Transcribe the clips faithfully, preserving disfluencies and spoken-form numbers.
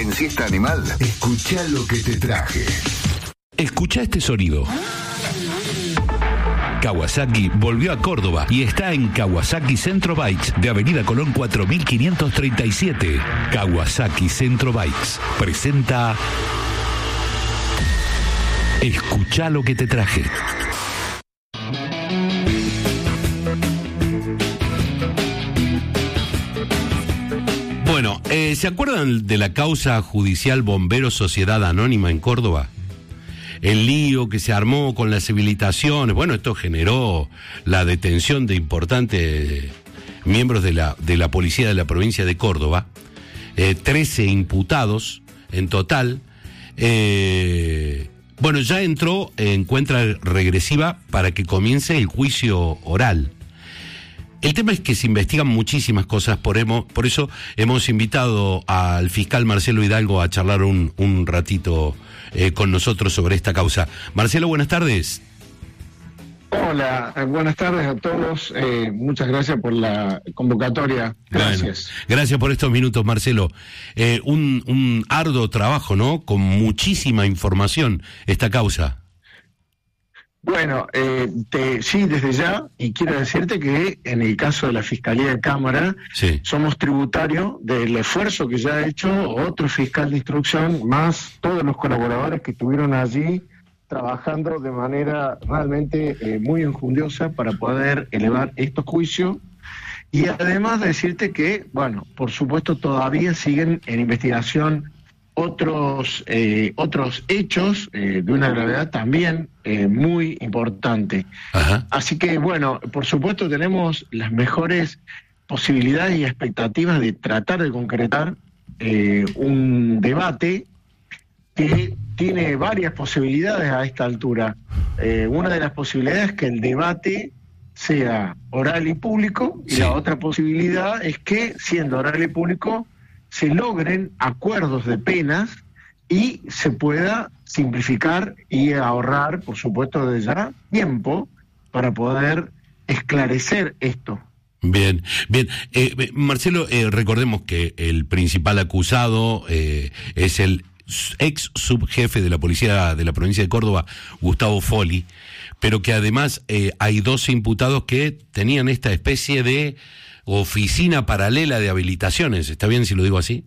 En Siesta Animal, escuchá lo que te traje. Escuchá este sonido. Kawasaki volvió a Córdoba y está en Kawasaki Centro Bikes de Avenida Colón cuatro mil quinientos treinta y siete. Kawasaki Centro Bikes presenta Escuchá lo que te traje. Bueno, eh, ¿se acuerdan de la causa judicial Bomberos Sociedad Anónima en Córdoba? El lío que se armó con las habilitaciones, bueno, esto generó la detención de importantes miembros de la, de la policía de la provincia de Córdoba, eh, trece imputados en total. Eh, bueno, ya entró en cuenta regresiva para que comience el juicio oral. El tema es que se investigan muchísimas cosas, por, hemos, por eso hemos invitado al fiscal Marcelo Hidalgo a charlar un, un ratito eh, con nosotros sobre esta causa. Marcelo, buenas tardes. Hola, buenas tardes a todos. Eh, muchas gracias por la convocatoria. Gracias. Bueno, gracias por estos minutos, Marcelo. Eh, un, un arduo trabajo, ¿no? Con muchísima información esta causa. Bueno, eh, te, sí, desde ya, y quiero decirte que en el caso de la Fiscalía de Cámara, sí, somos tributarios del esfuerzo que ya ha hecho otro fiscal de instrucción, más todos los colaboradores que estuvieron allí trabajando de manera realmente eh, muy enjundiosa para poder elevar estos juicios. Y además decirte que, bueno, por supuesto todavía siguen en investigación otros eh, otros hechos eh, de una gravedad también eh, muy importante. Ajá. Así que, bueno, por supuesto tenemos las mejores posibilidades y expectativas de tratar de concretar eh, un debate que tiene varias posibilidades a esta altura. Eh, una de las posibilidades es que el debate sea oral y público, y sí, la otra posibilidad es que, siendo oral y público, se logren acuerdos de penas y se pueda simplificar y ahorrar, por supuesto, desde ya, tiempo para poder esclarecer esto. Bien, bien. Eh, Marcelo, eh, recordemos que el principal acusado eh, es el ex subjefe de la policía de la provincia de Córdoba, Gustavo Foli, pero que además eh, hay dos imputados que tenían esta especie de oficina paralela de habilitaciones. ¿Está bien si lo digo así?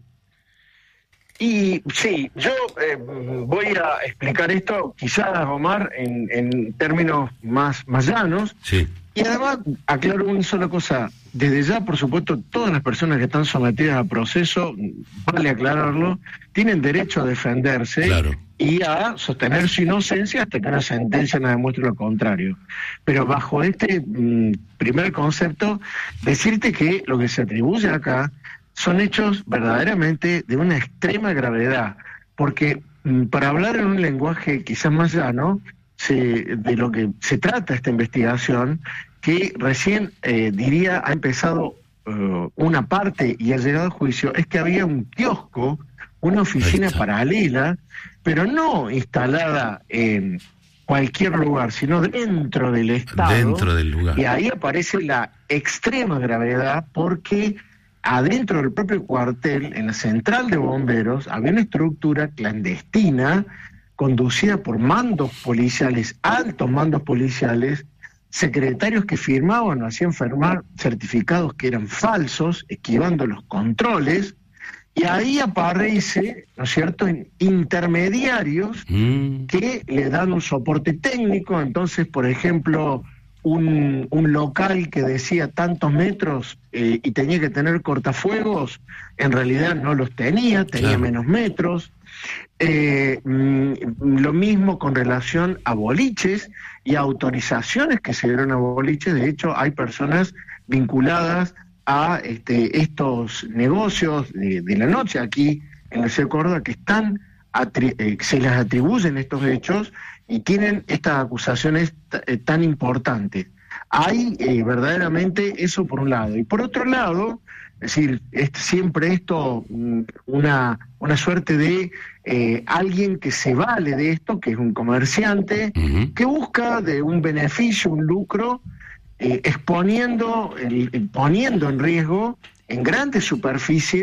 Y sí, yo eh, voy a explicar esto quizás, Omar, en, en términos más, más llanos. Sí. Y además aclaro una sola cosa. Desde ya, por supuesto, todas las personas que están sometidas a proceso, vale aclararlo, tienen derecho a defenderse, claro, y a sostener su inocencia hasta que una sentencia no demuestre lo contrario. Pero bajo este mmm, primer concepto, decirte que lo que se atribuye acá son hechos verdaderamente de una extrema gravedad, porque mmm, para hablar en un lenguaje quizás más llano, se, de lo que se trata esta investigación, que recién, eh, diría, ha empezado uh, una parte y ha llegado al juicio, es que había un kiosco, una oficina paralela, pero no instalada en cualquier lugar, sino dentro del Estado. Dentro del lugar. Y ahí aparece la extrema gravedad, porque adentro del propio cuartel, en la central de bomberos, había una estructura clandestina conducida por mandos policiales, altos mandos policiales, secretarios que firmaban o hacían firmar certificados que eran falsos, esquivando los controles, y ahí aparece, ¿no es cierto?, en intermediarios mm. que le dan un soporte técnico. Entonces, por ejemplo, un, un local que decía tantos metros eh, y tenía que tener cortafuegos, en realidad no los tenía, tenía claro. menos metros. Eh, mm, lo mismo con relación a boliches y autorizaciones que se dieron a boliches. De hecho, hay personas vinculadas a este, estos negocios de, de la noche aquí en la ciudad de Córdoba que están atri- eh, se les atribuyen estos hechos y tienen estas acusaciones t- eh, tan importantes. Hay eh, verdaderamente eso por un lado. Y por otro lado, es decir, es siempre esto una, una suerte de eh, alguien que se vale de esto, que es un comerciante, uh-huh. que busca de un beneficio, un lucro, eh, exponiendo, el, el, poniendo en riesgo en grandes superficies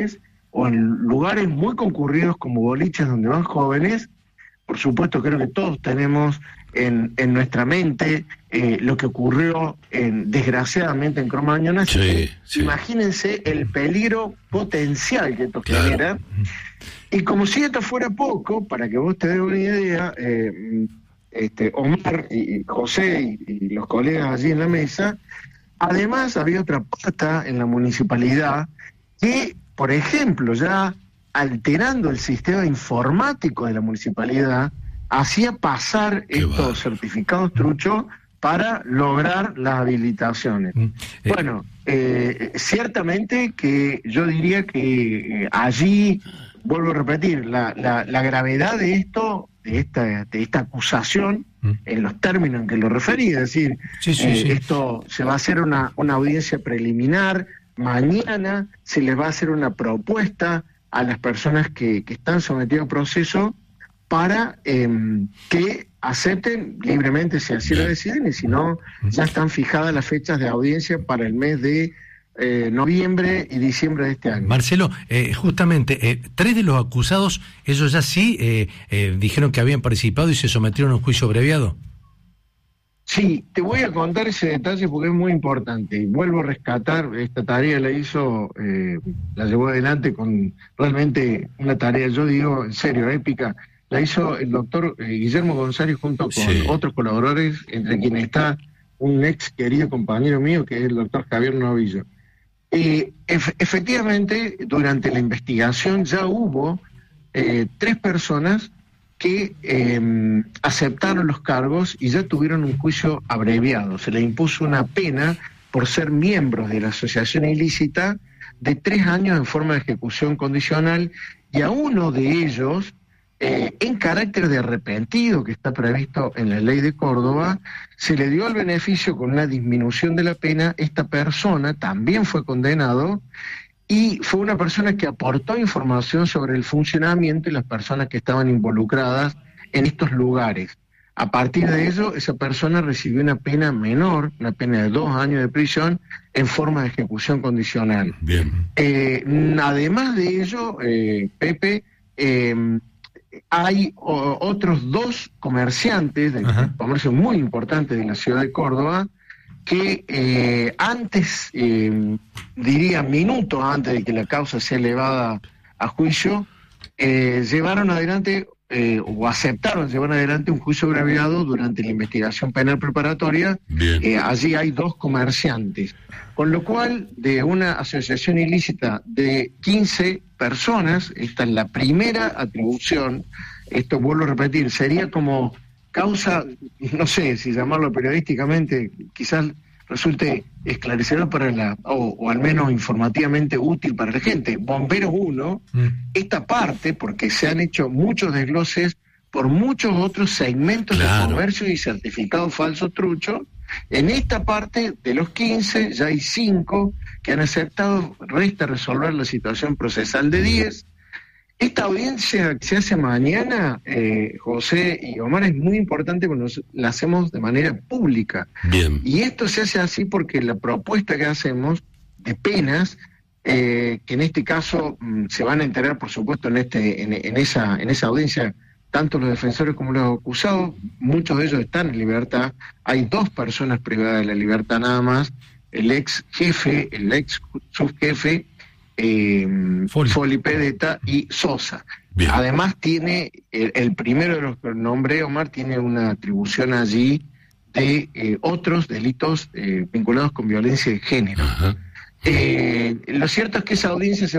o en lugares muy concurridos como boliches donde van jóvenes. Por supuesto, creo que todos tenemos en, en nuestra mente eh, lo que ocurrió en, desgraciadamente en Cromañón. Sí, sí. Imagínense el peligro potencial que esto Claro. genera. Y como si esto fuera poco, para que vos te des una idea, eh, este, Omar y José y, y los colegas allí en la mesa, además había otra pata en la municipalidad que, por ejemplo, ya alterando el sistema informático de la municipalidad, hacía pasar Qué estos bárbaro. certificados truchos para lograr las habilitaciones. Mm, eh, Bueno, eh, ciertamente que yo diría que eh, allí, vuelvo a repetir, la, la, la gravedad de esto, de esta, de esta acusación, Mm. en los términos en que lo referí, es decir, Sí, sí, eh, sí. esto se va a hacer una, una audiencia preliminar, mañana se les va a hacer una propuesta a las personas que, que están sometidas a proceso para eh, que acepten libremente si así lo deciden, y si no, ya están fijadas las fechas de audiencia para el mes de eh, noviembre y diciembre de este año. Marcelo, eh, justamente, eh, tres de los acusados, ellos ya sí eh, eh, dijeron que habían participado y se sometieron a un juicio abreviado. Sí, te voy a contar ese detalle porque es muy importante. Y vuelvo a rescatar, esta tarea la hizo, eh, la llevó adelante con realmente una tarea, yo digo en serio, épica. La hizo el doctor eh, Guillermo González junto con Sí. otros colaboradores, entre quienes está un ex querido compañero mío, que es el doctor Javier Novillo. Eh, ef- efectivamente, durante la investigación ya hubo eh, tres personas que eh, aceptaron los cargos y ya tuvieron un juicio abreviado. Se les impuso una pena por ser miembros de la asociación ilícita de tres años en forma de ejecución condicional, y a uno de ellos, eh, en carácter de arrepentido que está previsto en la ley de Córdoba, se le dio el beneficio con una disminución de la pena. Esta persona también fue condenado y fue una persona que aportó información sobre el funcionamiento y las personas que estaban involucradas en estos lugares. A partir de ello, esa persona recibió una pena menor, una pena de dos años de prisión en forma de ejecución condicional. Bien. Eh, además de ello, eh, Pepe, eh, hay o, otros dos comerciantes de Ajá. comercio muy importantes de la ciudad de Córdoba que eh, antes, eh, diría minutos antes de que la causa sea elevada a juicio, eh, llevaron adelante eh, o aceptaron llevar adelante un juicio abreviado durante la investigación penal preparatoria. Bien. Eh, allí hay dos comerciantes, con lo cual de una asociación ilícita de quince personas, esta es la primera atribución. Esto, vuelvo a repetir, sería como causa, no sé si llamarlo periodísticamente, quizás resulte esclarecedor para la, o, o al menos informativamente útil para la gente. Bomberos uno, Mm. esta parte, porque se han hecho muchos desgloses por muchos otros segmentos Claro. de comercio y certificados falsos truchos. En esta parte de los quince ya hay cinco que han aceptado. Resta resolver la situación procesal de diez. Esta audiencia que se hace mañana, eh, José y Omar, es muy importante porque nos, la hacemos de manera pública. Bien. Y esto se hace así porque la propuesta que hacemos de penas, eh, que en este caso mm, se van a enterar, por supuesto, en este en, en esa en esa audiencia, tanto los defensores como los acusados, muchos de ellos están en libertad. Hay dos personas privadas de la libertad nada más, el ex jefe, el ex subjefe, eh, Foli. Foli Pedeta y Sosa. Bien. Además tiene, el, el primero de los que nombré, Omar, tiene una atribución allí de eh, otros delitos eh, vinculados con violencia de género. Ajá. Eh, lo cierto es que esa audiencia se